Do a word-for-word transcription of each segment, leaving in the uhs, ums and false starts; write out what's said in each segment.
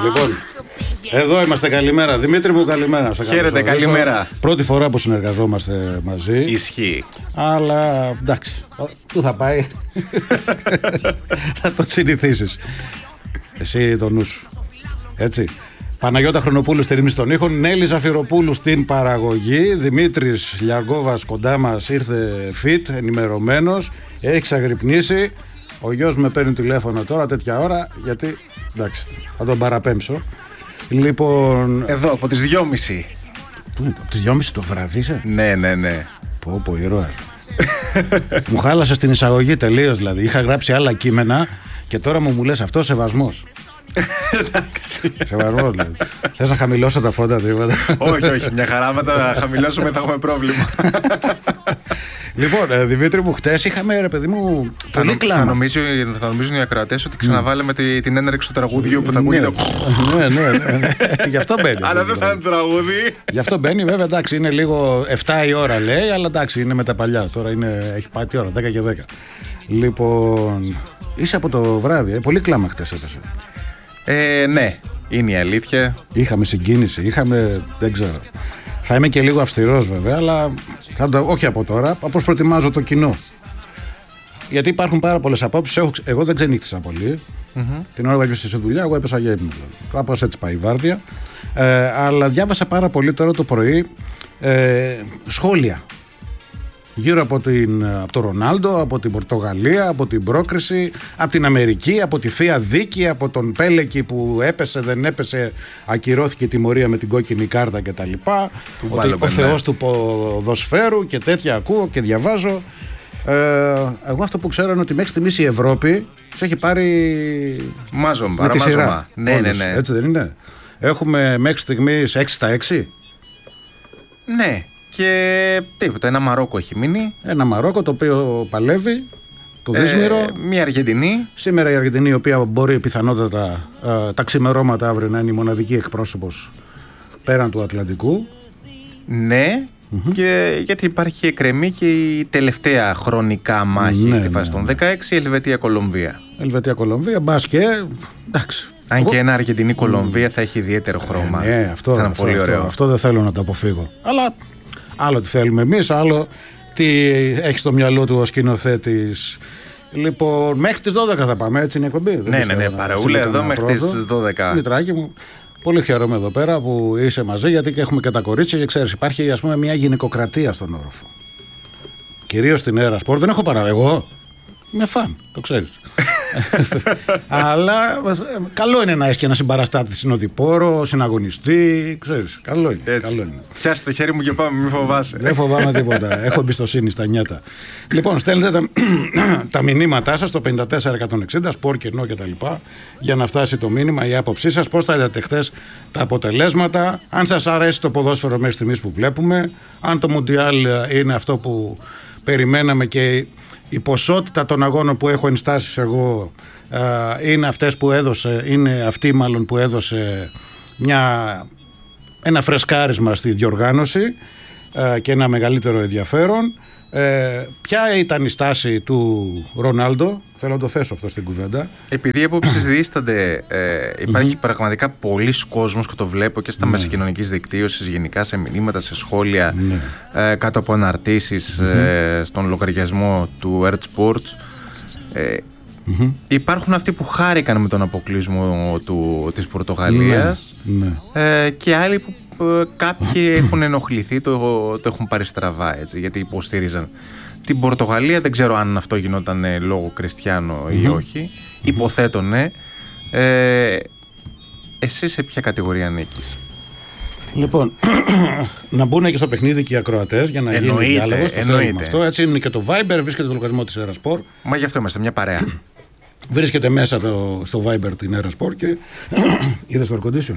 Λοιπόν, εδώ είμαστε, καλημέρα. Δημήτρη μου, καλημέρα. Χαίρετε, καλημέρα. Πρώτη φορά που συνεργαζόμαστε μαζί. Ισχύει. Αλλά εντάξει, πού θα πάει. Θα το συνηθίσεις. Εσύ το νου σου. Έτσι. Παναγιώτα Χρονοπούλου στη ρύθμιση των ήχων, Νέλη Ζαφυροπούλου στην παραγωγή. Δημήτρης Λιαργόβας κοντά μας, ήρθε fit, ενημερωμένος, έχει ξαγρυπνήσει. Ο γιος με παίρνει τηλέφωνο τώρα τέτοια ώρα, γιατί εντάξει, θα τον παραπέμψω. Λοιπόν. Εδώ από τις δυόμιση. Πού είναι, από τις δυόμιση το βράδυ είσαι? Ναι, ναι, ναι. Πω, πω, ήρωας. Μου χάλασε στην εισαγωγή τελείως, δηλαδή. Είχα γράψει άλλα κείμενα και τώρα μου μου λες αυτό, σεβασμός. Εντάξει. Σεβασμός, δηλαδή. Θες να χαμηλώσω τα φώτα, τίποτα? Όχι, όχι, μια χαρά. Με τα χαμηλώσουμε θα έχουμε πρόβλημα. Λοιπόν, ε, Δημήτρη μου, χτες είχαμε, ρε παιδί μου, πολύ κλάμα. Θα, νομίζω, θα νομίζουν οι ακροατές ότι ξαναβάλαμε τη, την έναρξη του τραγουδιού που θα ακούγεται. Ναι, ναι, ναι, ναι. Γι' αυτό μπαίνει. Αλλά δεν θα είναι τραγούδι. Γι' αυτό μπαίνει, βέβαια, εντάξει, είναι λίγο εφτά η ώρα λέει, αλλά εντάξει, είναι με τα παλιά. Τώρα είναι, έχει πάει τι ώρα, δέκα και δέκα. Λοιπόν, είσαι από το βράδυ, ε, πολύ κλάμα χτες έπεσε. Ε, ναι, είναι η αλήθεια. Είχαμε συγκίνηση, είχαμε, δεν ξέρω. Θα είμαι και λίγο αυστηρός βέβαια, αλλά θα το, όχι από τώρα, όπως προετοιμάζω το κοινό. Γιατί υπάρχουν πάρα πολλές απόψεις. Εγώ, εγώ δεν ξενύχτησα πολύ. Mm-hmm. Την ώρα που έπεσε στη δουλειά, εγώ έπεσα για ύπνο. Κάπως έτσι πάει η βάρδια. Ε, αλλά διάβασα πάρα πολύ τώρα το πρωί ε, σχόλια γύρω από, την, από τον Ρονάλντο, από την Πορτογαλία, από την πρόκριση, από την Αμερική, από τη θεία δίκη, από τον Πέλεκη που έπεσε, δεν έπεσε, ακυρώθηκε η τιμωρία με την κόκκινη κάρτα κτλ. Ότι ο θεός του ποδοσφαίρου και τέτοια ακούω και διαβάζω. Ε, εγώ αυτό που ξέρω είναι ότι μέχρι στιγμής η Ευρώπη σε έχει πάρει μάζον, με τη σειρά. Ναι, ναι, ναι. Έτσι δεν είναι? Έχουμε μέχρι στιγμής έξι στα έξι. Ναι. Και τίποτα, ένα Μαρόκο έχει μείνει. Ένα Μαρόκο το οποίο παλεύει, το δύσμηρο. Ε, μια Αργεντινή. Σήμερα η Αργεντινή, η οποία μπορεί πιθανότατα ε, τα ξημερώματα αύριο να είναι η μοναδική εκπρόσωπος πέραν του Ατλαντικού. Ναι, mm-hmm. Και γιατί υπάρχει εκκρεμή και η τελευταία χρονικά μάχη ναι, στη φάση ναι, των δεκαέξι, Ελβετία-Κολομβία. Ελβετία-Κολομβία, μπας και εντάξει. Αν Εγώ... και ένα Αργεντινή-Κολομβία mm. θα έχει ιδιαίτερο χρώμα. Ε, ναι, αυτό, θα είναι αυτό, πολύ αυτό, ωραίο. Αυτό, αυτό δεν θέλω να το αποφύγω. Αλλά άλλο τι θέλουμε εμείς, άλλο τι έχει στο μυαλό του ο σκηνοθέτης. Λοιπόν, μέχρι τις δώδεκα θα πάμε, έτσι είναι η εκπομπή? Ναι, ναι, ναι, παρεούλα εδώ μέχρι τις δώδεκα. Μητράκι μου, πολύ χαίρομαι εδώ πέρα που είσαι μαζί, γιατί και έχουμε και τα κορίτσια και ξέρεις, υπάρχει ας πούμε μια γυναικοκρατία στον όροφο. Κυρίως στην Έρα Σπορ, δεν έχω παρά εγώ. Είμαι φαν, το ξέρεις. Αλλά καλό είναι να έχει και ένα συμπαραστάτη συνοδοιπόρο, συναγωνιστή. Ξέρεις, καλό είναι. Καλό είναι. Πιάσε το χέρι μου και πάμε, μην φοβάσαι. Δεν φοβάμαι τίποτα. Έχω εμπιστοσύνη στα νιάτα. Λοιπόν, στέλνετε τα, τα μηνύματά σας στο πέντε τέσσερα εκατόν εξήντα, σπορ, κενό κτλ. Για να φτάσει το μήνυμα, η άποψή σας. Πώς θα είδατε χθες τα αποτελέσματα. Αν σας αρέσει το ποδόσφαιρο μέχρι στιγμής που βλέπουμε. Αν το Μουντιάλ είναι αυτό που περιμέναμε και η ποσότητα των αγώνων που έχω ενστάσεις εγώ είναι αυτές που έδωσε, είναι αυτή μάλλον που έδωσε μια, ένα φρεσκάρισμα στη διοργάνωση και ένα μεγαλύτερο ενδιαφέρον. Ε, ποια ήταν η στάση του Ρονάλντο? Θέλω να το θέσω αυτό στην κουβέντα. Επειδή οι απόψεις διήστανται, ε, υπάρχει mm-hmm. πραγματικά πολλοί κόσμος και το βλέπω και στα mm-hmm. μέσα κοινωνικής δικτύωσης, γενικά σε μηνύματα, σε σχόλια, mm-hmm. ε, κάτω από αναρτήσεις mm-hmm. ε, στον λογαριασμό του Earth Sports. Ε, mm-hmm. Υπάρχουν αυτοί που χάρηκαν με τον αποκλεισμό του, της Πορτογαλίας mm-hmm. ε, και άλλοι που κάποιοι έχουν ενοχληθεί, το, το έχουν πάρει στραβά, έτσι, γιατί υποστήριζαν την Πορτογαλία. Δεν ξέρω αν αυτό γινόταν λόγω Κριστιάνο ή mm-hmm. όχι. Mm-hmm. Υποθέτω ναι. Ε, εσύ σε ποια κατηγορία ανήκεις? Λοιπόν, να μπουν και στο παιχνίδι και οι ακροατές για να εννοείται, γίνει διάλογος. Το θέλουμε αυτό. Έτσι είναι και το Viber, βρίσκεται το λογαριασμό της Erasport. Μα γι' αυτό είμαστε μια παρέα. Βρίσκεται μέσα το, στο Viber την Erasport και είδες το air condition.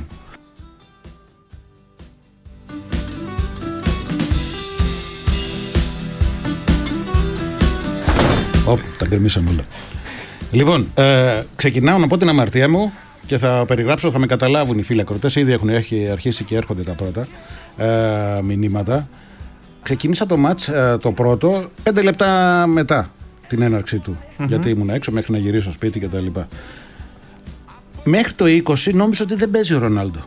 Ωπ, τα γκρεμίσαμε όλα. Λοιπόν, ε, ξεκινάω να πω την αμαρτία μου και θα περιγράψω, θα με καταλάβουν οι φίλοι ακροτές. Ήδη έχουν αρχίσει και έρχονται τα πρώτα ε, μηνύματα. Ξεκίνησα το μάτς ε, το πρώτο πέντε λεπτά μετά την έναρξή του. Mm-hmm. Γιατί ήμουν έξω μέχρι να γυρίσω σπίτι κτλ. μέχρι το είκοσι νόμιζα ότι δεν παίζει ο Ρονάλντο.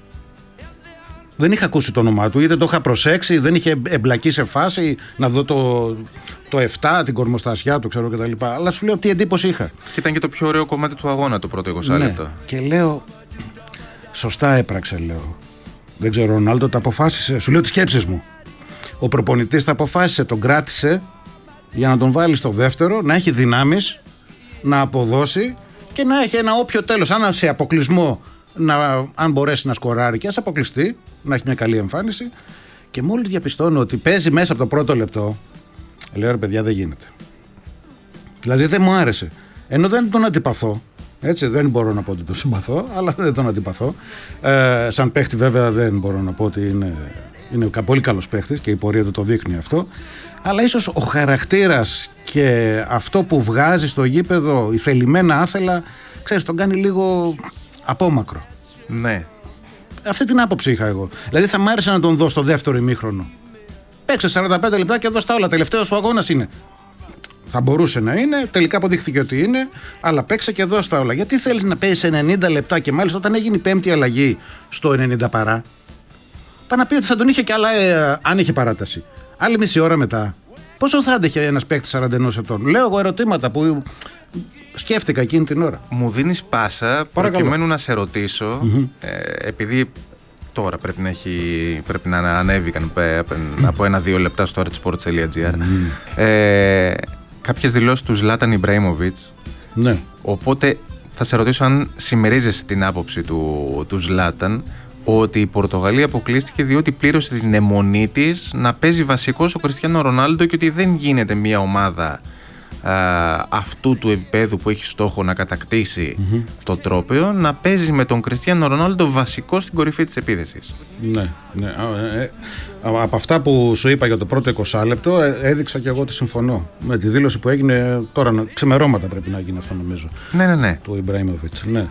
Δεν είχα ακούσει το όνομά του, είτε το είχα προσέξει, δεν είχε εμπλακεί σε φάση να δω το, το επτά, την κορμοστασιά του, ξέρω κτλ. Αλλά σου λέω τι εντύπωση είχα. Και ήταν και το πιο ωραίο κομμάτι του αγώνα το πρώτο είκοσι λεπτό. Ναι. Και λέω, σωστά έπραξε, λέω. Δεν ξέρω, ο Ρονάλντο τα αποφάσισε. Σου λέω τις σκέψεις μου. Ο προπονητής τα αποφάσισε, τον κράτησε για να τον βάλει στο δεύτερο, να έχει δυνάμεις, να αποδώσει και να έχει ένα όποιο τέλος. Αν σε αποκλεισμό, να, αν μπορέσει να σκοράρει και ας αποκλειστεί, να έχει μια καλή εμφάνιση. Και μόλις διαπιστώνω ότι παίζει μέσα από το πρώτο λεπτό, λέω ρε παιδιά, δεν γίνεται. Δηλαδή δεν μου άρεσε. Ενώ δεν τον αντιπαθώ. Έτσι, δεν μπορώ να πω ότι τον συμπαθώ, αλλά δεν τον αντιπαθώ. Ε, σαν παίχτη, βέβαια, δεν μπορώ να πω ότι είναι, είναι πολύ καλός παίχτης και η πορεία του το δείχνει αυτό. Αλλά ίσως ο χαρακτήρας και αυτό που βγάζει στο γήπεδο, η θελημένα άθελα, ξέρεις, τον κάνει λίγο απόμακρο. Ναι. Αυτή την άποψη είχα εγώ. Δηλαδή θα μ' άρεσε να τον δω στο δεύτερο ημίχρονο. Παίξε σαράντα πέντε λεπτά και δώσ' τα όλα. Τελευταίος ο αγώνας είναι. Θα μπορούσε να είναι, τελικά αποδείχθηκε ότι είναι, αλλά παίξε και δώσ' τα όλα. Γιατί θέλεις να παίζεις ενενήντα λεπτά και μάλιστα όταν έγινε η πέμπτη αλλαγή στο ενενήντα παρά, πά να πει ότι θα τον είχε κι άλλα, ε, αν είχε παράταση. Άλλη μισή ώρα μετά. Πόσο θα άντεχε ένας παίκτης σαράντα ενός ετών? Λέω εγώ ερωτήματα που σκέφτηκα εκείνη την ώρα. Μου δίνεις πάσα προκειμένου να σε ρωτήσω, mm-hmm. ε, επειδή τώρα πρέπει να, έχει, πρέπει να ανέβηκαν από ένα-δύο λεπτά στο artsports.gr mm-hmm. ε, κάποιες δηλώσεις του Ζλάταν Ιμπραήμοβιτς. Ναι. Οπότε θα σε ρωτήσω αν συμμερίζεσαι την άποψη του, του Ζλάταν ότι η Πορτογαλία αποκλείστηκε διότι πλήρωσε την αιμονή της να παίζει βασικός ο Κριστιάνο Ρονάλντο και ότι δεν γίνεται μια ομάδα α, αυτού του επίπεδου που έχει στόχο να κατακτήσει mm-hmm. το τρόπαιο να παίζει με τον Κριστιάνο Ρονάλντο βασικό στην κορυφή της επίθεσης. Ναι, ναι. Ε, ε, από αυτά που σου είπα για το πρώτο είκοσι λεπτό ε, έδειξα και εγώ ότι συμφωνώ με τη δήλωση που έγινε τώρα, ξημερώματα πρέπει να γίνει αυτό νομίζω. Ναι, ναι, ναι. Του Ιμπραήμοβιτς, ναι.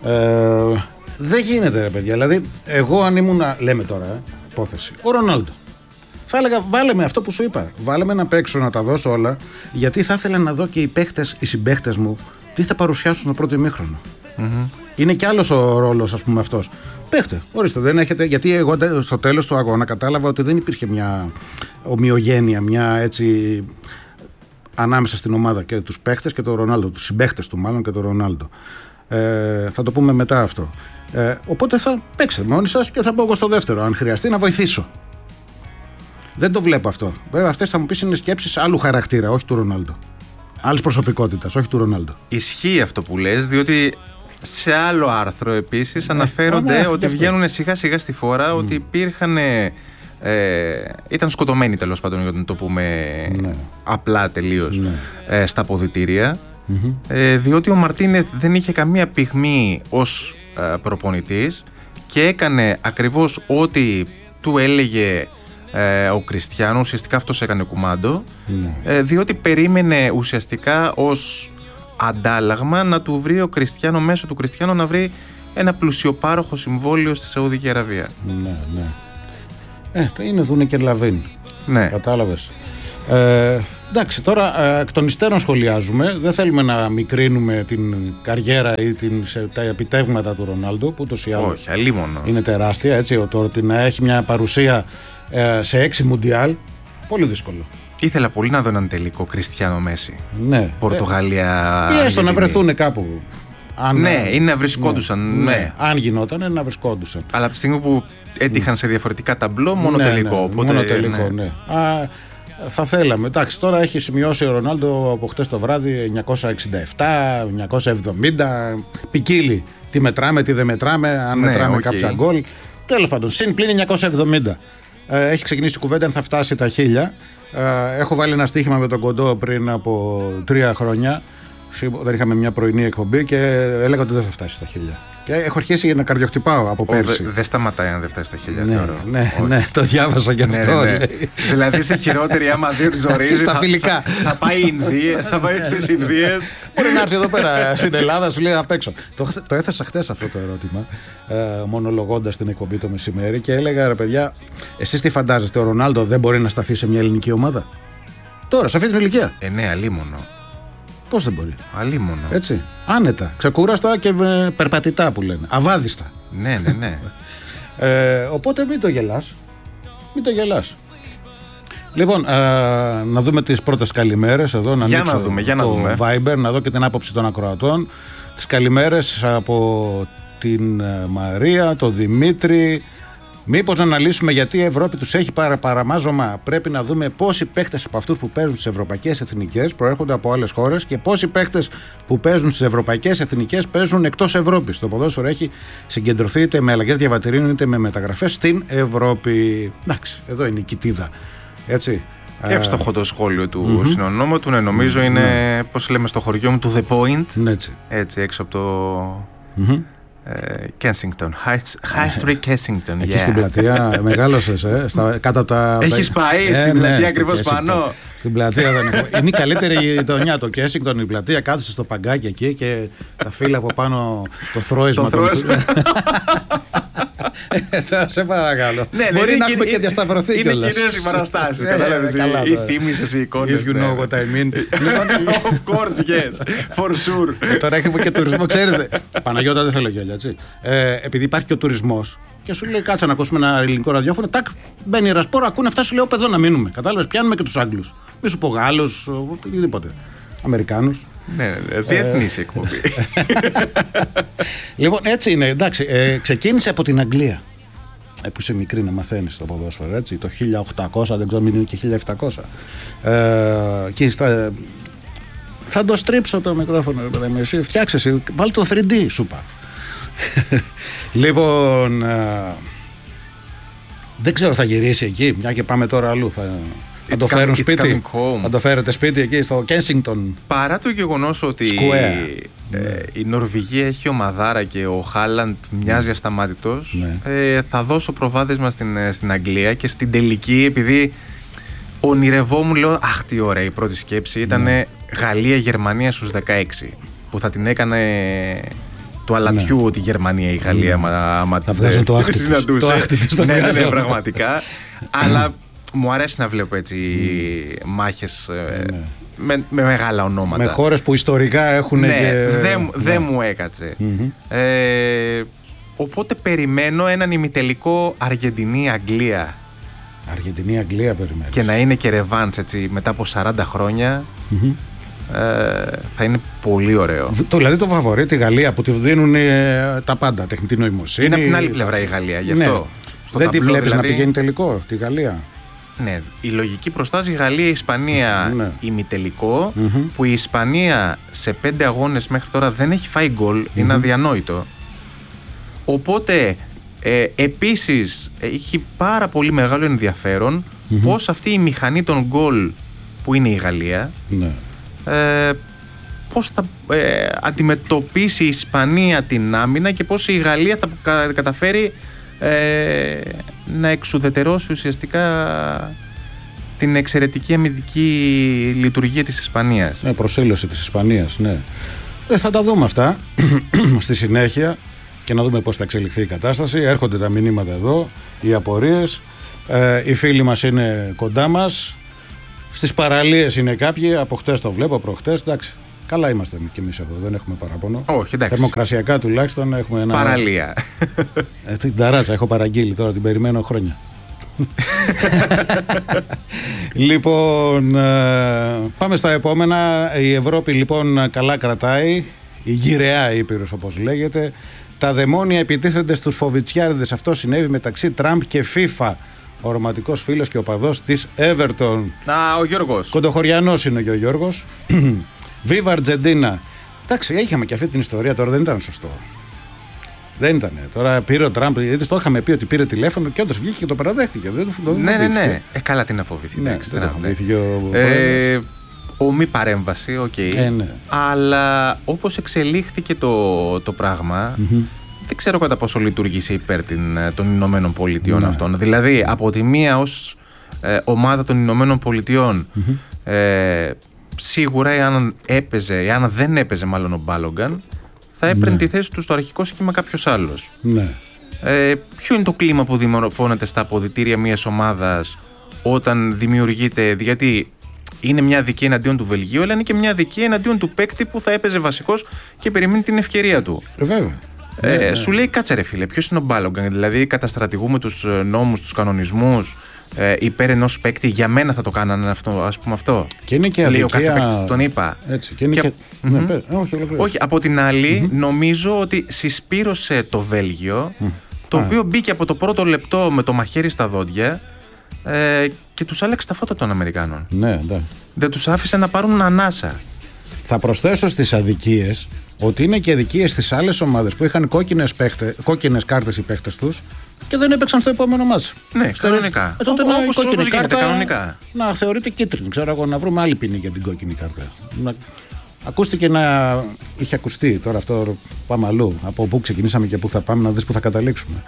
Ε, δεν γίνεται ρε παιδιά, δηλαδή εγώ αν ήμουν, λέμε τώρα ε, υπόθεση, ο Ρονάλντο, θα έλεγα βάλε με αυτό που σου είπα, βάλε με να παίξω, να τα δώσω όλα, γιατί θα ήθελα να δω και οι παίχτες, οι συμπαίχτες μου τι θα παρουσιάσουν το πρώτο ημίχρονο. Mm-hmm. Είναι κι άλλος ο ρόλος, ας πούμε, αυτός. Παίχτε, ορίστε, δεν έχετε, γιατί εγώ στο τέλος του αγώνα κατάλαβα ότι δεν υπήρχε μια ομοιογένεια, μια έτσι ανάμεσα στην ομάδα και τους παίχτες και τον Ρονάλντο, τους συμπαίχτες του μάλλον και τον Ρονάλντο. Ε, θα το πούμε μετά αυτό. Ε, οπότε θα παίξετε μόνοι σας και θα μπω εγώ στο δεύτερο, αν χρειαστεί να βοηθήσω. Δεν το βλέπω αυτό. Βέβαια, αυτές θα μου πεις είναι σκέψεις άλλου χαρακτήρα, όχι του Ρονάλντο. Άλλης προσωπικότητας, όχι του Ρονάλντο. Ισχύει αυτό που λες, διότι σε άλλο άρθρο επίσης αναφέρονται ναι, ναι, ότι βγαίνουν σιγά σιγά στη φόρα mm. ότι υπήρχαν. Ε, ήταν σκοτωμένοι τέλος πάντων, για να το πούμε ναι. απλά τελείως ναι. ε, στα αποδυτήρια. Mm-hmm. Ε, διότι ο Μαρτίνεθ δεν είχε καμία πυγμή ως ε, προπονητής και έκανε ακριβώς ό,τι του έλεγε ε, ο Κριστιάνο. Ουσιαστικά αυτός έκανε κουμάντο mm. ε, διότι περίμενε ουσιαστικά ως αντάλλαγμα να του βρει ο Κριστιάνο, μέσω του Κριστιάνο να βρει ένα πλουσιοπάροχο συμβόλαιο στη Σαουδική Αραβία. Ναι, ναι. Ε, το είναι δούνε και λαβίν. Ναι. Κατάλαβες. Ε, εντάξει, τώρα ε, εκ των υστέρων σχολιάζουμε. Δεν θέλουμε να μικρύνουμε την καριέρα ή την, σε, τα επιτεύγματα του Ρονάλντο, που ούτως ή άλλως όχι, αλίμονο. Είναι τεράστια. Έτσι, το ότι να έχει μια παρουσία ε, σε έξι μουντιάλ, πολύ δύσκολο. Ήθελα πολύ να δω έναν τελικό Κριστιάνο Μέση. Ναι. Πορτογαλία. Ή έστω να βρεθούν κάπου. Αν, ναι, ή να βρισκόντουσαν. Ναι, ναι. ναι. Αν γινόταν, να βρισκόντουσαν. Αλλά από τη στιγμή που έτυχαν σε διαφορετικά ταμπλό, μόνο ναι, τελικό. Ναι, οπότε, μόνο τελικό, ναι. ναι. Α, θα θέλαμε. Εντάξει, τώρα έχει σημειώσει ο Ρονάλντο από χτες το βράδυ εννιακόσια εξήντα επτά, εννιακόσια εβδομήντα. Ποικίλει. Τι μετράμε, τι δεν μετράμε, αν ναι, μετράμε okay. κάποια γκολ. Τέλος πάντων, συν πλήν εννιακόσια εβδομήντα. Ε, έχει ξεκινήσει η κουβέντα αν θα φτάσει τα χίλια. Ε, έχω βάλει ένα στοίχημα με τον Κοντό πριν από τρία χρόνια. Όταν είχαμε μια πρωινή εκπομπή και έλεγα ότι δεν θα φτάσει στα χίλια. Και έχω αρχίσει να καρδιοχτυπάω από πέρσι. Δεν δε σταματάει αν δεν φτάσει στα χίλια, ναι, θεωρώ. Ναι, ναι, το διάβασα κι αυτό. Ναι, ναι, ναι. Δηλαδή στη χειρότερη, άμα δει ότι ζορίζει. Στα φιλικά. Θα, θα, θα πάει Ινδίες, θα πάει στις Ινδίες. Μπορεί να έρθει εδώ πέρα στην Ελλάδα, σου λέει απ' έξω. Το, το έθεσα χτες αυτό το ερώτημα, ε, μονολογώντας την εκπομπή το μεσημέρι και έλεγα ρε παιδιά, εσείς τι φαντάζεστε, ο Ρονάλντο δεν μπορεί να σταθεί σε μια ελληνική ομάδα? Τώρα, σε αυτή την ηλικία. Ε, ναι, αλίμονο. Πώς δεν μπορεί. Αλίμονο. Έτσι. Άνετα, ξεκούραστα και περπατητά που λένε. Αβάδιστα. Ναι, ναι, ναι. ε, οπότε μην το γελάς. Μην το γελάς. Λοιπόν, ε, να δούμε τις πρώτες καλημέρες εδώ. Να για να δούμε, για να το δούμε. Viber, να δω και την άποψη των ακροατών. Τις καλημέρες από την Μαρία, τον Δημήτρη. Μήπως να αναλύσουμε γιατί η Ευρώπη τους έχει παρα, παραμάζωμα. Πρέπει να δούμε πόσοι παίχτες από αυτούς που παίζουν στις ευρωπαϊκές εθνικές προέρχονται από άλλες χώρες και πόσοι παίχτες που παίζουν στις ευρωπαϊκές εθνικές παίζουν εκτός Ευρώπης. Το ποδόσφαιρο έχει συγκεντρωθεί είτε με αλλαγές διαβατηρίων είτε με μεταγραφές στην Ευρώπη. Εντάξει, εδώ είναι η κοιτίδα. Έτσι. Εύστοχο το σχόλιο του mm-hmm. συνονόματου. Ναι, νομίζω mm-hmm. είναι, πώς λέμε στο χωριό μου, to the point. Ναι, έτσι. Έτσι, έξω από το. Mm-hmm. Kensington, High Street Kensington. Εκεί yeah. στην πλατεία μεγάλωσες, ε, στα, κάτω από τα... Έχεις πάει ε, στην ναι, πλατεία ακριβώς πάνω. Στην πλατεία δεν έχω. Είναι η καλύτερη γειτονιά το Kensington, η πλατεία. Κάθεσαι στο παγκάκι εκεί και τα φύλλα από πάνω το θρώισμα. Το θρώισμα. Θα σε παρακαλώ. Ναι, μπορεί ναι, να είναι, έχουμε και διασταυρωθεί κιόλας. Είναι κυρίως οι παραστάσεις. Κατάλαβες. Ή θύμισες οι εικόνες. If you know what I mean. Of course, yes. For sure. Τώρα έχουμε και τουρισμό, ξέρετε. Παναγιώτα, δεν θέλω γέλια, έτσι. Επειδή υπάρχει και ο τουρισμός και σου λέει κάτσε να ακούσουμε ένα ελληνικό ραδιόφωνο. Τάκ, μπαίνει η Ρασπόρα, ακούνε αυτά, σου λέω παιδό να μείνουμε. Κατάλαβες, πιάνουμε και τους Άγγλους. Μη σου πω Γάλλους, οτιδήποτε. Αμερικάνους. Ναι, διεθνής εκπομπή. Λοιπόν, έτσι είναι, εντάξει. Ε, ξεκίνησε από την Αγγλία. Ε, που είσαι μικρή να μαθαίνεις το ποδόσφαιρο, έτσι. Το χίλια οκτακόσια, δεν ξέρω, μην είναι και χίλια επτακόσια. Ε, και στα, θα το στρίψω το μικρόφωνο, ρε παιδί μου. Εσύ φτιάξε, εσύ, βάλει το θρι ντι, σου είπα. Λοιπόν, ε, δεν ξέρω, θα γυρίσει εκεί, μια και πάμε τώρα αλλού. Θα, θα το φέρουν σπίτι. Θα το φέρετε σπίτι εκεί στο Kensington. Παρά το γεγονός ότι ε, ναι. η Νορβηγία έχει ομαδάρα και ο Χάλαντ μοιάζει ασταμάτητος, ναι. ε, θα δώσω προβάδισμα στην, στην Αγγλία και στην τελική, επειδή ονειρευόμουν, λέω, αχ τι ωραία, η πρώτη σκέψη ήταν ναι. Γαλλία-Γερμανία στους δεκαέξι, που θα την έκανε του αλατιού ότι η Γερμανία, η Γαλλία, ναι. άμα θα βγάζουν το άχτι τους. Ναι, ναι, ναι, πραγματικά. Αλλά μου αρέσει να βλέπω έτσι mm. μάχες ε, ναι. με, με μεγάλα ονόματα. Με χώρες που ιστορικά έχουν ναι, και... δεν ναι. δε μου έκατσε. Mm-hmm. Ε, οπότε περιμένω έναν ημιτελικό Αργεντινή-Αγγλία. Αργεντινή-Αγγλία περιμένω. Και να είναι και ρεβάντς έτσι μετά από σαράντα χρόνια. Mm-hmm. Ε, θα είναι πολύ ωραίο. Το, δηλαδή το φαβορί, τη Γαλλία που τη δίνουν ε, τα πάντα, τεχνητή νοημοσύνη. Είναι από την άλλη πλευρά η Γαλλία, γι' αυτό. Ναι. Στο δεν τη βλέπεις δηλαδή... να πηγαίνει τελικό, τη Γαλλία. Ναι, η λογική προστάζει Γαλλία-Ισπανία ναι. ημιτελικό, mm-hmm. που η Ισπανία σε πέντε αγώνες μέχρι τώρα δεν έχει φάει γκολ, mm-hmm. είναι αδιανόητο. Οπότε ε, επίσης έχει πάρα πολύ μεγάλο ενδιαφέρον mm-hmm. πώς αυτή η μηχανή των γκολ που είναι η Γαλλία ναι. ε, πώς θα ε, αντιμετωπίσει η Ισπανία την άμυνα και πώς η Γαλλία θα κα, καταφέρει Ε, να εξουδετερώσει ουσιαστικά την εξαιρετική αμυντική λειτουργία της Ισπανίας. Ναι, προσήλωση της Ισπανίας, ναι. Ε, θα τα δούμε αυτά στη συνέχεια και να δούμε πώς θα εξελιχθεί η κατάσταση. Έρχονται τα μηνύματα εδώ, οι απορίες. Ε, οι φίλοι μας είναι κοντά μας. Στις παραλίες είναι κάποιοι, από χτες το βλέπω, προχτές, εντάξει. Καλά είμαστε κι εμείς εδώ, δεν έχουμε παράπονο. Όχι, εντάξει. Θερμοκρασιακά τουλάχιστον έχουμε ένα. Παραλία. Ε, την ταράτσα έχω παραγγείλει τώρα, την περιμένω χρόνια. Λοιπόν, ε, πάμε στα επόμενα. Η Ευρώπη λοιπόν καλά κρατάει. Η γυραιά ήπειρος όπως λέγεται. Τα δαιμόνια επιτίθενται στους φοβιτσιάριδες. Αυτό συνέβη μεταξύ Τραμπ και FIFA. Ο ρομαντικός φίλος και οπαδός της Everton. Α, ο Γιώργος. Κοντοχωριανός είναι και ο Γιώργος. Βίβα Αργεντίνα. Εντάξει, είχαμε και αυτή την ιστορία, τώρα δεν ήταν σωστό. Δεν ήταν. Τώρα πήρε ο Τραμπ, γιατί το είχαμε πει ότι πήρε τηλέφωνο και όντως βγήκε και το παραδέχτηκε. Δεν το, το ναι, ναι, ναι. Ε, καλά, τι να φοβηθεί. Ναι, δεν το φοβήθηκε ο ε, ομή παρέμβαση, οκ. Okay. Ε, ναι. Αλλά όπως εξελίχθηκε το, το πράγμα, mm-hmm. δεν ξέρω κατά πόσο λειτουργήσε υπέρ την, των Ηνωμένων Πολιτειών ναι. αυτών. Δηλαδή, από τη μία ως ε, ομάδα των Ηνωμένων Πολιτειών. Mm-hmm. Ε, σίγουρα εάν έπαιζε, εάν δεν έπαιζε μάλλον ο Μπάλογκαν, θα έπαιρνε ναι. τη θέση του στο αρχικό σχήμα κάποιος άλλος. Ναι. Ε, ποιο είναι το κλίμα που δημορφώνεται στα αποδυτήρια μιας ομάδας όταν δημιουργείται, γιατί είναι μια αδικία εναντίον του Βελγίου, αλλά είναι και μια αδικία εναντίον του παίκτη που θα έπαιζε βασικός και περιμένει την ευκαιρία του. Ε, βέβαια. Ε, ναι, ναι. Σου λέει, κάτσε ρε φίλε, ποιος είναι ο Μπάλογκαν? Δηλαδή, καταστρατηγούμε τους νόμους, τους κανονισμούς ε, υπέρ ενός παίκτη. Για μένα θα το κάνανε αυτό, ας πούμε αυτό. Και είναι και λέει αδικία... ο κάθε παίκτης, τον είπα. Έτσι, και είναι και... και... Mm-hmm. Ναι, πέ... όχι, όχι, από την άλλη, mm-hmm. νομίζω ότι συσπήρωσε το Βέλγιο, mm. το οποίο μπήκε από το πρώτο λεπτό με το μαχαίρι στα δόντια ε, και τους άλλαξε τα φώτα των Αμερικάνων. Ναι, ναι. Δεν τους άφησε να πάρουν ανάσα. Θα προσθέσω στις αδικίες ότι είναι και αδικίες στις άλλες ομάδες που είχαν κόκκινες, παίχτε, κόκκινες κάρτες οι παίχτες τους και δεν έπαιξαν στο επόμενο μάτς. Ναι, κανονικά. Ε, τότε όπως, η κόκκινη όπως κάρτα γίνεται, κανονικά. Να θεωρείται κίτρινη. Ξέρω εγώ, να βρούμε άλλη ποινή για την κόκκινη κάρτα. Να... Ακούστηκε να είχε ακουστεί τώρα αυτό, πάμε αλλού. Από πού ξεκινήσαμε και πού θα πάμε, να δεις πού θα καταλήξουμε.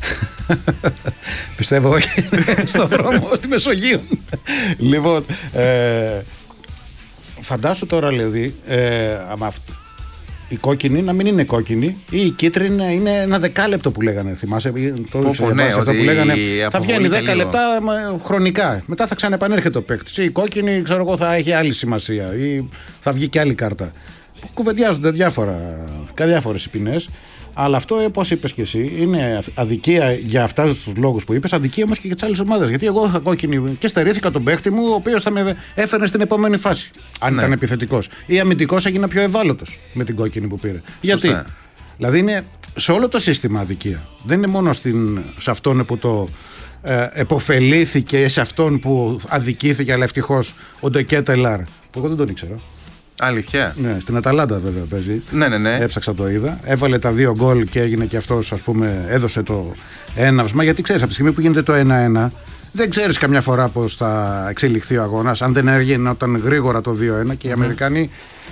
Πιστεύω όχι. Στον δρόμο, στη Μεσογείο. Λοιπόν, ε, φαντάσου τώρα δηλαδή, ε, άμα αυτό, η κόκκινη να μην είναι κόκκινη ή η κίτρινη είναι ένα δεκάλεπτο που λέγανε. Θυμάσαι το Πω, ναι, αυτό που λέγανε. Θα βγαίνει δέκα λίγο. λεπτά χρονικά. Μετά θα ξαναεπανέρχεται ο παίκτης. Ή η κόκκινη, ξέρω εγώ, θα έχει άλλη σημασία ή θα βγει και άλλη κάρτα. Κουβεντιάζονται διάφορα, διάφορες ποινές. Αλλά αυτό, όπως είπες και εσύ, είναι αδικία για αυτά τους λόγους που είπες, αδικία όμως και για τις άλλες ομάδες. Γιατί εγώ είχα κόκκινη και στερήθηκα τον παίχτη μου, ο οποίος θα με έφερε στην επόμενη φάση. Αν ναι. ήταν επιθετικός. Ή αμυντικός, έγινα πιο ευάλωτος με την κόκκινη που πήρε. Σωστά. Γιατί. Δηλαδή είναι σε όλο το σύστημα αδικία. Δεν είναι μόνο στην, σε αυτόν που το ε, επωφελήθηκε, σε αυτόν που αδικήθηκε, αλλά ευτυχώς ο Ντεκέτελαρ, που εγώ δεν τον ήξερα. Αλήθεια. Ναι, στην Αταλάντα βέβαια παίζει. Ναι, ναι, ναι. Έψαξα, το είδα. Έβαλε τα δύο γκολ και έγινε και αυτός, ας πούμε, έδωσε το έναυσμα. Γιατί ξέρεις, από τη στιγμή που γίνεται το ένα ένα, δεν ξέρεις καμιά φορά πώς θα εξελιχθεί ο αγώνας. Αν δεν έγινε όταν γρήγορα το δύο ένα και οι Αμερικανοί,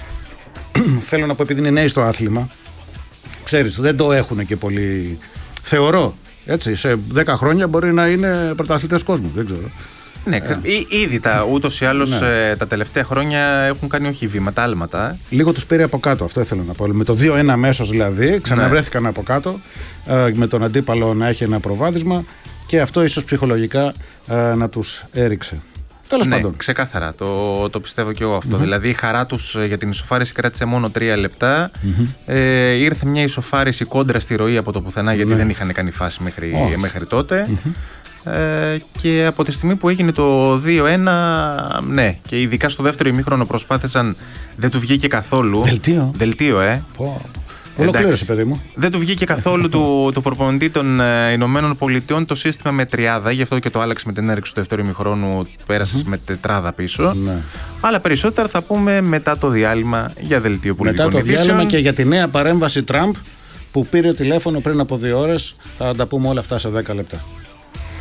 θέλω να πω, επειδή είναι νέοι στο άθλημα, ξέρεις, δεν το έχουν και πολύ. Θεωρώ. Έτσι, σε δέκα χρόνια μπορεί να είναι πρωταθλητές κόσμου. Δεν ξέρω. Ναι, ε. ήδη τα, ούτως ή άλλως ναι. ε, τα τελευταία χρόνια έχουν κάνει όχι βήματα, άλματα. Λίγο τους πήρε από κάτω, αυτό ήθελα να πω. Με το δύο ένα αμέσως δηλαδή, ξαναβρέθηκαν ναι. από κάτω, ε, με τον αντίπαλο να έχει ένα προβάδισμα και αυτό ίσως ψυχολογικά ε, να τους έριξε. Τέλος ναι, πάντων. Ξεκάθαρα, το, το πιστεύω και εγώ αυτό. Mm-hmm. Δηλαδή η χαρά τους για την ισοφάριση κράτησε μόνο τρία λεπτά. Mm-hmm. Ε, ήρθε μια ισοφάριση κόντρα στη ροή από το πουθενά, γιατί ναι. δεν είχαν κάνει φάση μέχρι, oh. μέχρι τότε. Mm-hmm. Ε, και από τη στιγμή που έγινε το δύο ένα, ναι, και ειδικά στο δεύτερο ημίχρονο προσπάθησαν, δεν του βγήκε καθόλου. Δελτίο. Δελτίο, ε. Πω. Ολοκλήρωσε, παιδί μου. Δεν του βγήκε καθόλου του, του προπονητή των ε, Ηνωμένων Πολιτειών το σύστημα με τριάδα, γι' αυτό και το άλλαξε με την έναρξη του δεύτερου ημιχρόνου, πέρασε mm-hmm. με τετράδα πίσω. Ναι. Αλλά περισσότερα θα πούμε μετά το διάλειμμα για δελτίο πολιτικών ειδήσεων. Μετά το διάλειμμα και για τη νέα παρέμβαση Τραμπ που πήρε τηλέφωνο πριν από δύο ώρες. Θα τα πούμε όλα αυτά σε δέκα λεπτά.